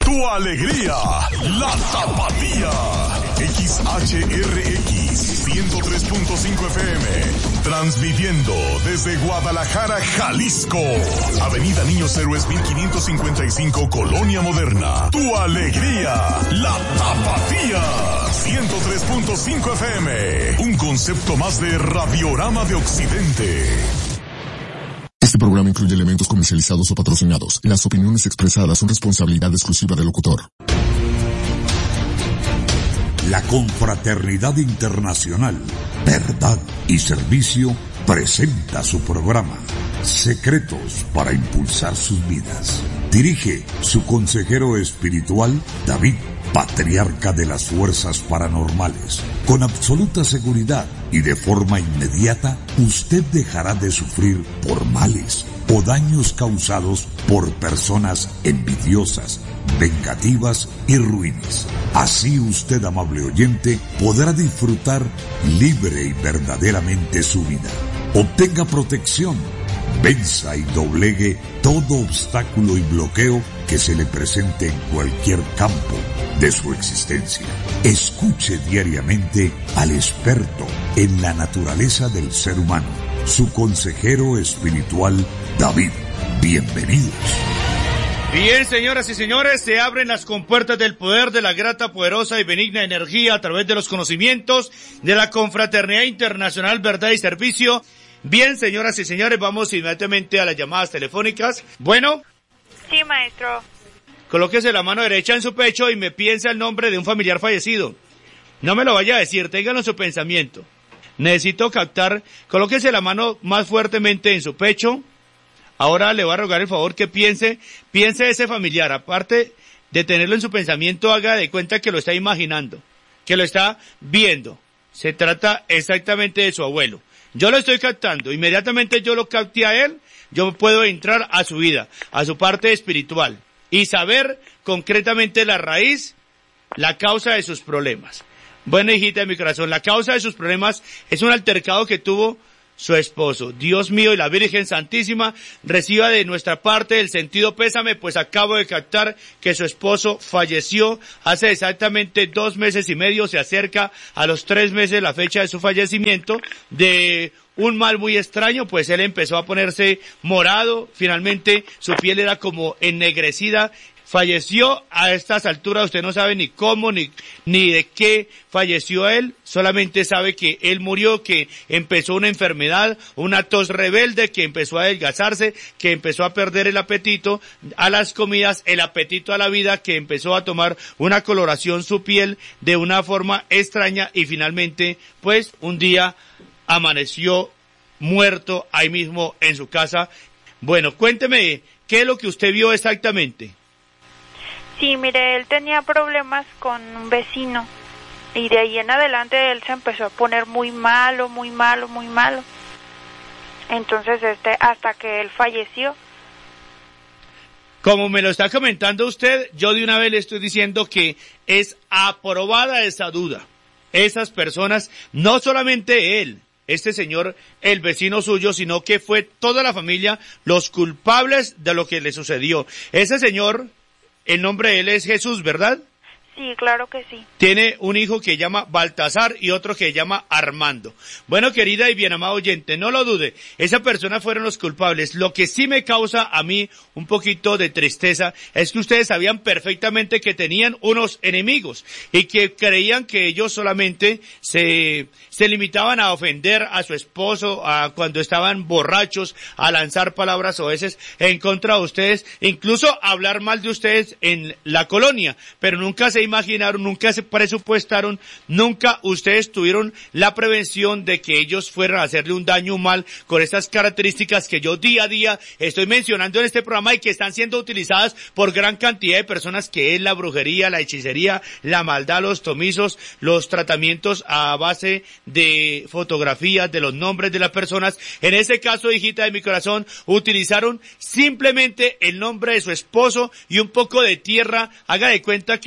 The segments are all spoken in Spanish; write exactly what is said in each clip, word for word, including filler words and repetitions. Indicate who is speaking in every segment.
Speaker 1: tu alegría, la Tapatía. X H R X ciento tres punto cinco F M, transmitiendo desde Guadalajara, Jalisco. Avenida Niños Héroes mil quinientos cincuenta y cinco, Colonia Moderna. Tu alegría, la Tapatía. ciento tres punto cinco F M, un concepto más de Radiorama de Occidente.
Speaker 2: Este programa incluye elementos comercializados o patrocinados. Las opiniones expresadas son responsabilidad exclusiva del locutor.
Speaker 3: La Confraternidad Internacional, Verdad y Servicio presenta su programa Secretos para Impulsar Sus Vidas. Dirige su consejero espiritual, David, patriarca de las fuerzas paranormales. Con absoluta seguridad y de forma inmediata, usted dejará de sufrir por males o daños causados por personas envidiosas, vengativas y ruines. Así usted, amable oyente, podrá disfrutar libre y verdaderamente su vida. Obtenga protección, venza y doblegue todo obstáculo y bloqueo que se le presente en cualquier campo de su existencia. Escuche diariamente al experto en la naturaleza del ser humano, su consejero espiritual, David. Bienvenidos.
Speaker 4: Bien, señoras y señores, se abren las compuertas del poder de la grata, poderosa y benigna energía a través de los conocimientos de la Confraternidad Internacional Verdad y Servicio. Bien, señoras y señores, vamos inmediatamente a las llamadas telefónicas. Bueno.
Speaker 5: Sí, maestro.
Speaker 4: Colóquese la mano derecha en su pecho y me piensa el nombre de un familiar fallecido. No me lo vaya a decir, téngalo en su pensamiento. Necesito captar, colóquese la mano más fuertemente en su pecho. Ahora le voy a rogar el favor que piense, piense ese familiar. Aparte de tenerlo en su pensamiento, haga de cuenta que lo está imaginando, que lo está viendo. Se trata exactamente de su abuelo. Yo lo estoy captando. Inmediatamente yo lo capté a él, yo puedo entrar a su vida, a su parte espiritual y saber concretamente la raíz, la causa de sus problemas. Bueno, hijita de mi corazón, la causa de sus problemas es un altercado que tuvo su esposo. Dios mío y la Virgen Santísima, reciba de nuestra parte el sentido pésame, pues acabo de captar que su esposo falleció hace exactamente dos meses y medio, se acerca a los tres meses la fecha de su fallecimiento, de un mal muy extraño, pues él empezó a ponerse morado, finalmente su piel era como ennegrecida. Falleció a estas alturas, usted no sabe ni cómo, ni, ni de qué falleció él, solamente sabe que él murió, que empezó una enfermedad, una tos rebelde, que empezó a adelgazarse, que empezó a perder el apetito a las comidas, el apetito a la vida, que empezó a tomar una coloración su piel de una forma extraña y finalmente, pues, un día amaneció muerto ahí mismo en su casa. Bueno, cuénteme, ¿qué es lo que usted vio exactamente?
Speaker 5: Sí, mire, él tenía problemas con un vecino y de ahí en adelante él se empezó a poner muy malo, muy malo, muy malo. Entonces, este, hasta que él falleció.
Speaker 4: Como me lo está comentando usted, yo de una vez le estoy diciendo que es aprobada esa duda. Esas personas, no solamente él, este señor, el vecino suyo, sino que fue toda la familia los culpables de lo que le sucedió. Ese señor, el nombre de él es Jesús, ¿verdad?
Speaker 5: Sí, claro que sí.
Speaker 4: Tiene un hijo que llama Baltasar y otro que llama Armando. Bueno, querida y bien amado oyente, no lo dude, esa persona fueron los culpables. Lo que sí me causa a mí un poquito de tristeza es que ustedes sabían perfectamente que tenían unos enemigos y que creían que ellos solamente se, se limitaban a ofender a su esposo, a cuando estaban borrachos, a lanzar palabras oeces en contra de ustedes, incluso a hablar mal de ustedes en la colonia, pero nunca se imaginaron, nunca se presupuestaron, nunca ustedes tuvieron la prevención de que ellos fueran a hacerle un daño, un mal, con estas características que yo día a día estoy mencionando en este programa y que están siendo utilizadas por gran cantidad de personas, que es la brujería, la hechicería, la maldad, los tomizos, los tratamientos a base de fotografías, de los nombres de las personas. En ese caso, hijita de mi corazón, utilizaron simplemente el nombre de su esposo y un poco de tierra. Haga de cuenta que le tomaron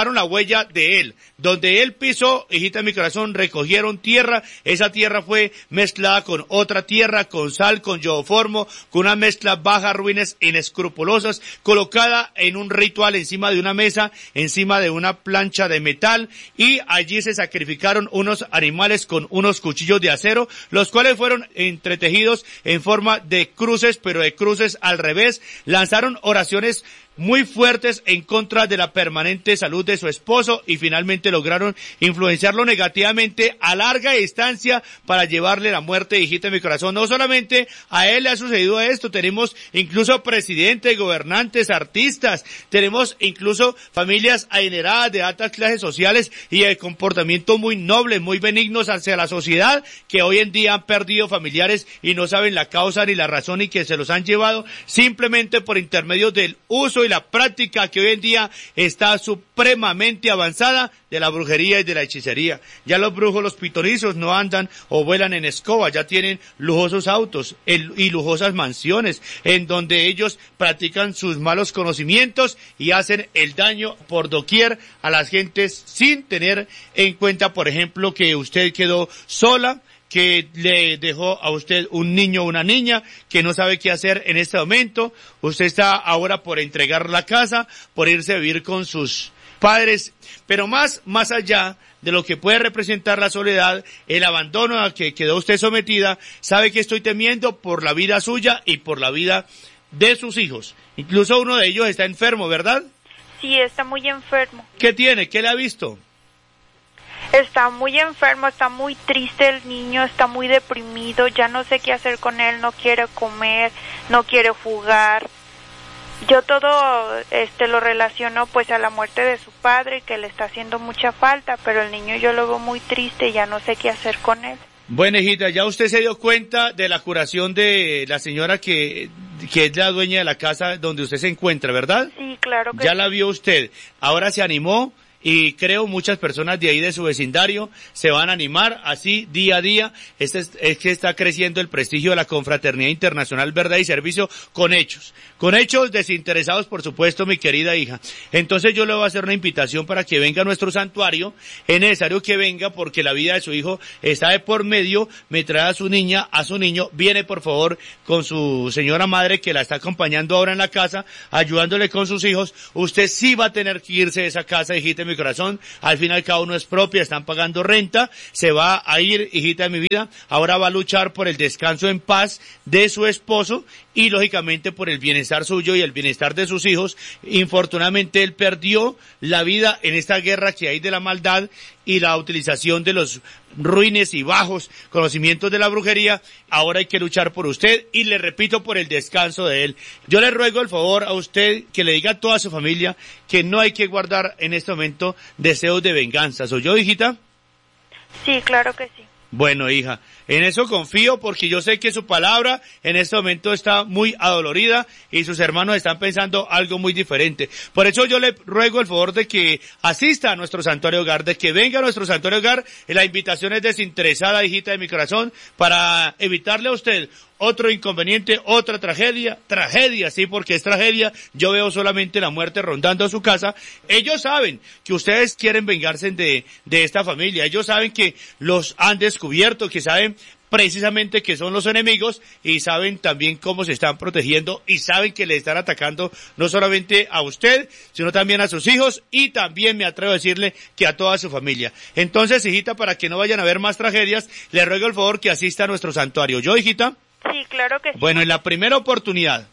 Speaker 4: tomaron la huella de él. Donde él pisó, hijita de mi corazón, recogieron tierra. Esa tierra fue mezclada con otra tierra, con sal, con yodoformo, con una mezcla baja, ruines, inescrupulosas, colocada en un ritual encima de una mesa, encima de una plancha de metal, y allí se sacrificaron unos animales con unos cuchillos de acero, los cuales fueron entretejidos en forma de cruces, pero de cruces al revés. Lanzaron oraciones muy fuertes en contra de la permanente salud de su esposo y finalmente lograron influenciarlo negativamente a larga distancia para llevarle la muerte, hijita de mi corazón. No solamente a él le ha sucedido esto, tenemos incluso presidentes, gobernantes, artistas, tenemos incluso familias adineradas de altas clases sociales y de comportamiento muy nobles, muy benignos hacia la sociedad, que hoy en día han perdido familiares y no saben la causa ni la razón y que se los han llevado simplemente por intermedio del uso y la práctica que hoy en día está supremamente avanzada de la brujería y de la hechicería. Ya los brujos, los pitonizos no andan o vuelan en escoba, ya tienen lujosos autos y lujosas mansiones en donde ellos practican sus malos conocimientos y hacen el daño por doquier a las gentes sin tener en cuenta, por ejemplo, que usted quedó sola, que le dejó a usted un niño o una niña que no sabe qué hacer en este momento. Usted está ahora por entregar la casa, por irse a vivir con sus padres, pero más, más allá de lo que puede representar la soledad, el abandono al que quedó usted sometida, sabe que estoy temiendo por la vida suya y por la vida de sus hijos. Incluso uno de ellos está enfermo, ¿verdad?
Speaker 5: Sí, está muy enfermo.
Speaker 4: ¿Qué tiene? ¿Qué le ha visto?
Speaker 5: Está muy enfermo, está muy triste el niño, está muy deprimido, ya no sé qué hacer con él, no quiere comer, no quiere jugar. Yo todo este lo relaciono pues a la muerte de su padre, que le está haciendo mucha falta, pero el niño yo lo veo muy triste y ya no sé qué hacer con él.
Speaker 4: Bueno, hijita, ya usted se dio cuenta de la curación de la señora que, que es la dueña de la casa donde usted se encuentra, ¿verdad?
Speaker 5: Sí, claro que
Speaker 4: ya
Speaker 5: sí.
Speaker 4: La vio usted. Ahora se animó. Y creo muchas personas de ahí de su vecindario se van a animar así día a día. Este es, es que está creciendo el prestigio de la Confraternidad Internacional Verdad y Servicio con hechos. Con hechos desinteresados, por supuesto, mi querida hija. Entonces yo le voy a hacer una invitación para que venga a nuestro santuario. Es necesario que venga porque la vida de su hijo está de por medio. Me trae a su niña, a su niño. Viene, por favor, con su señora madre que la está acompañando ahora en la casa, ayudándole con sus hijos. Usted sí va a tener que irse de esa casa, hijita mi corazón, al final cada uno es propia, están pagando renta, se va a ir, hijita de mi vida, ahora va a luchar por el descanso en paz de su esposo y lógicamente por el bienestar suyo y el bienestar de sus hijos. Infortunadamente él perdió la vida en esta guerra que hay de la maldad y la utilización de los ruines y bajos conocimientos de la brujería. Ahora hay que luchar por usted y le repito, por el descanso de él. Yo le ruego el favor a usted que le diga a toda su familia que no hay que guardar en este momento deseos de venganza. ¿Soy yo, hijita?
Speaker 5: Sí, claro que sí.
Speaker 4: Bueno, hija, en eso confío porque yo sé que su palabra en este momento está muy adolorida y sus hermanos están pensando algo muy diferente. Por eso yo le ruego el favor de que asista a nuestro santuario hogar, de que venga a nuestro santuario hogar. La invitación es desinteresada, hijita de mi corazón, para evitarle a usted otro inconveniente, otra tragedia, tragedia, sí, porque es tragedia. Yo veo solamente la muerte rondando a su casa. Ellos saben que ustedes quieren vengarse de, de esta familia. Ellos saben que los han descubierto, que saben precisamente que son los enemigos y saben también cómo se están protegiendo y saben que le están atacando no solamente a usted, sino también a sus hijos y también me atrevo a decirle que a toda su familia. Entonces, hijita, para que no vayan a haber más tragedias, le ruego el favor que asista a nuestro santuario. ¿Yo, hijita?
Speaker 5: Sí, claro que sí.
Speaker 4: Bueno, en la primera oportunidad.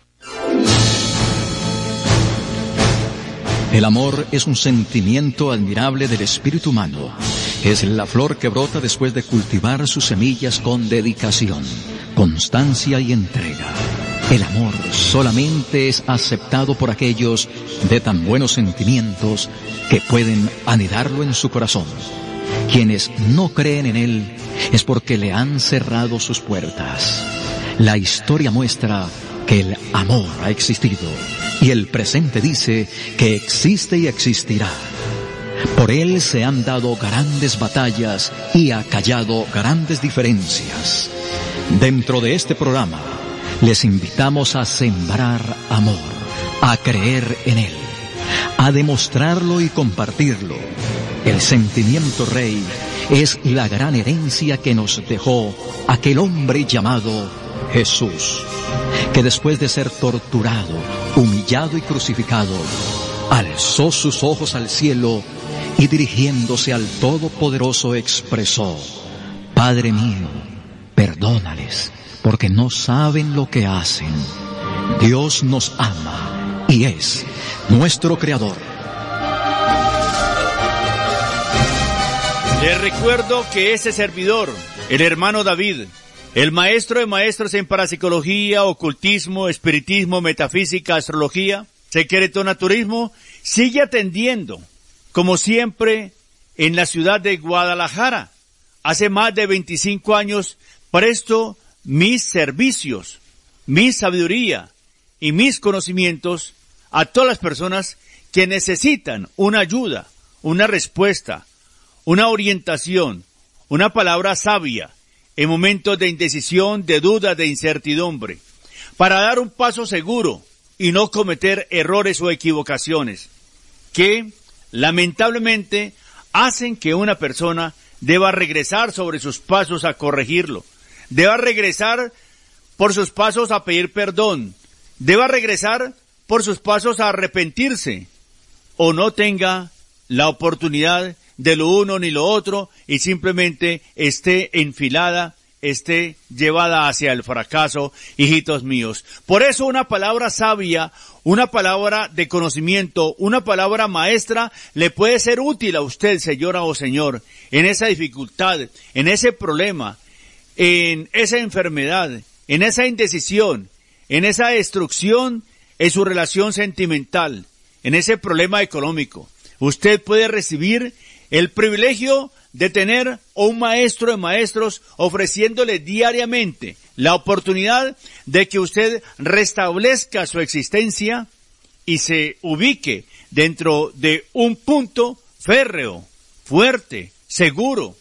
Speaker 6: El amor es un sentimiento admirable del espíritu humano. Es la flor que brota después de cultivar sus semillas con dedicación, constancia y entrega. El amor solamente es aceptado por aquellos de tan buenos sentimientos que pueden anidarlo en su corazón. Quienes no creen en él es porque le han cerrado sus puertas. La historia muestra que el amor ha existido y el presente dice que existe y existirá. Por él se han dado grandes batallas y ha callado grandes diferencias. Dentro de este programa les invitamos a sembrar amor, a creer en él, a demostrarlo y compartirlo. El sentimiento rey es la gran herencia que nos dejó aquel hombre llamado Jesús, que después de ser torturado, humillado y crucificado, alzó sus ojos al cielo y dirigiéndose al Todopoderoso expresó: Padre mío, perdónales, porque no saben lo que hacen. Dios nos ama y es nuestro Creador.
Speaker 4: Les recuerdo que este servidor, el hermano David, el maestro de maestros en parapsicología, ocultismo, espiritismo, metafísica, astrología, secretonaturismo, sigue atendiendo, como siempre, en la ciudad de Guadalajara. Hace más de veinticinco años presto mis servicios, mi sabiduría y mis conocimientos a todas las personas que necesitan una ayuda, una respuesta, una orientación, una palabra sabia en momentos de indecisión, de duda, de incertidumbre, para dar un paso seguro y no cometer errores o equivocaciones que, lamentablemente, hacen que una persona deba regresar sobre sus pasos a corregirlo, deba regresar por sus pasos a pedir perdón, deba regresar por sus pasos a arrepentirse, o no tenga la oportunidad de lo uno ni lo otro y simplemente esté enfilada, esté llevada hacia el fracaso, hijitos míos. Por eso una palabra sabia, una palabra de conocimiento, una palabra maestra le puede ser útil a usted, señora o señor, en esa dificultad, en ese problema, en esa enfermedad, en esa indecisión, en esa destrucción en su relación sentimental, en ese problema económico. Usted puede recibir el privilegio de tener a un maestro de maestros ofreciéndole diariamente la oportunidad de que usted restablezca su existencia y se ubique dentro de un punto férreo, fuerte, seguro,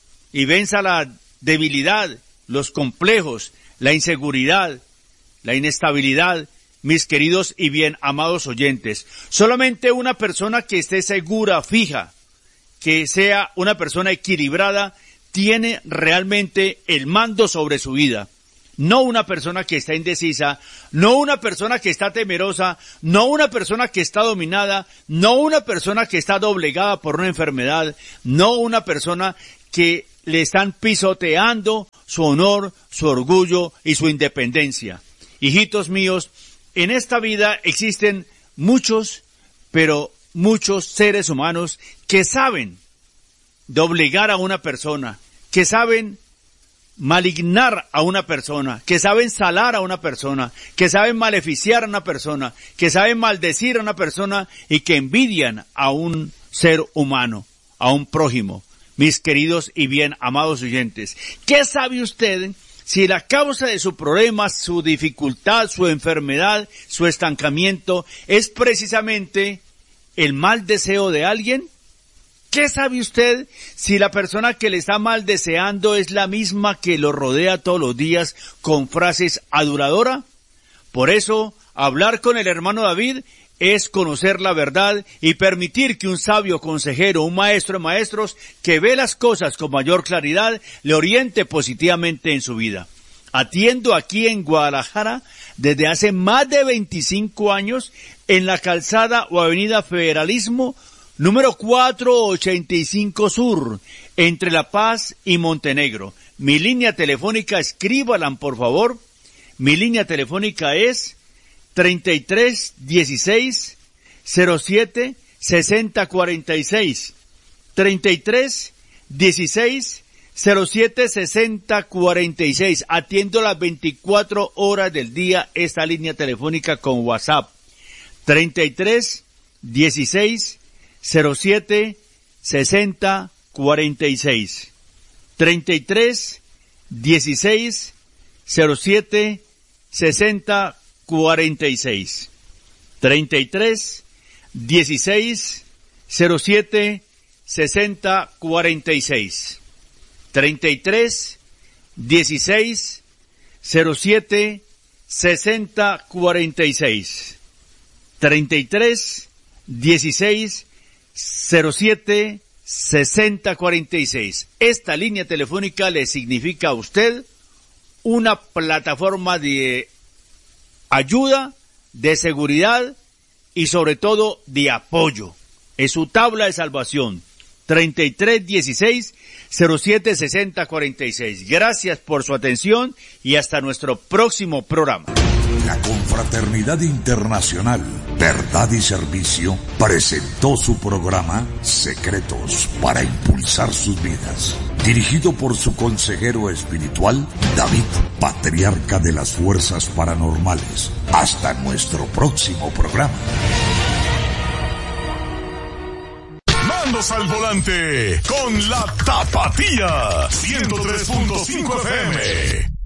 Speaker 4: y venza la debilidad, los complejos, la inseguridad, la inestabilidad. Mis queridos y bien amados oyentes, solamente una persona que esté segura, fija, que sea una persona equilibrada, tiene realmente el mando sobre su vida. No una persona que está indecisa, no una persona que está temerosa, no una persona que está dominada, no una persona que está doblegada por una enfermedad, no una persona que le están pisoteando su honor, su orgullo y su independencia. Hijitos míos, en esta vida existen muchos, pero muchos seres humanos que saben doblegar a una persona, que saben malignar a una persona, que saben salar a una persona, que saben maleficiar a una persona, que saben maldecir a una persona y que envidian a un ser humano, a un prójimo. Mis queridos y bien amados oyentes, ¿qué sabe usted si la causa de su problema, su dificultad, su enfermedad, su estancamiento es precisamente el mal deseo de alguien? ¿Qué sabe usted si la persona que le está mal deseando es la misma que lo rodea todos los días con frases adoradoras? Por eso, hablar con el hermano David es conocer la verdad y permitir que un sabio consejero, un maestro de maestros, que ve las cosas con mayor claridad, le oriente positivamente en su vida. Atiendo aquí en Guadalajara desde hace más de veinticinco años en la calzada o avenida Federalismo, número cuatrocientos ochenta y cinco Sur, entre La Paz y Montenegro. Mi línea telefónica, escríbalan por favor, mi línea telefónica es treinta y tres dieciséis cero siete sesenta cuarenta y seis, treinta y tres dieciséis cero siete sesenta cuarenta y seis. Atiendo las veinticuatro horas del día esta línea telefónica con WhatsApp. treinta y tres dieciséis cero siete sesenta cuarenta y seis. treinta y tres dieciséis cero siete sesenta cuarenta y seis. treinta y tres dieciséis cero siete sesenta cuarenta y seis. treinta y tres dieciséis cero siete sesenta cuarenta y seis. treinta y tres dieciséis, cero siete, sesenta cuarenta y seis. Esta línea telefónica le significa a usted una plataforma de ayuda, de seguridad y sobre todo de apoyo. Es su tabla de salvación. treinta y tres dieciséis, cero siete, sesenta cuarenta y seis. Gracias por su atención y hasta nuestro próximo programa.
Speaker 3: La Confraternidad Internacional Verdad y Servicio presentó su programa Secretos para Impulsar Sus Vidas, dirigido por su consejero espiritual David, patriarca de las fuerzas paranormales. Hasta nuestro próximo programa.
Speaker 1: Mandos al volante con la Tapatía ciento tres punto cinco F M.